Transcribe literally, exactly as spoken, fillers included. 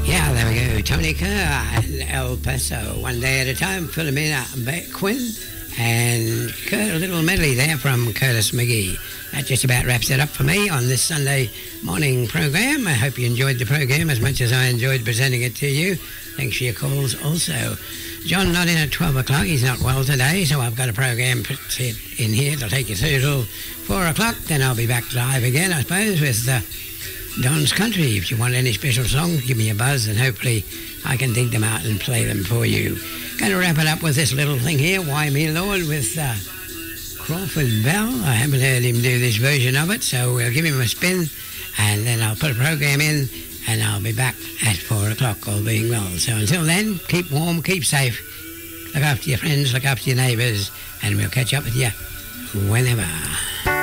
Yeah, there we go. Tony Kerr and El Paso. One day at a time. Philomena Quinn and Kurt, a little medley there from Curtis McGee. That just about wraps it up for me on this Sunday morning program. I hope you enjoyed the program as much as I enjoyed presenting it to you. Thanks for your calls also. John not in at twelve o'clock. He's not well today, so I've got a program put in here to take you through till four o'clock. Then I'll be back live again, I suppose, with uh, Don's Country. If you want any special songs, give me a buzz and hopefully I can dig them out and play them for you. Going to wrap it up with this little thing here, Why Me Lord, with uh, Crawford Bell. I haven't heard him do this version of it, so we'll give him a spin and then I'll put a program in and I'll be back at four o'clock, all being well. So until then, keep warm, keep safe, look after your friends, look after your neighbours, and we'll catch up with you whenever.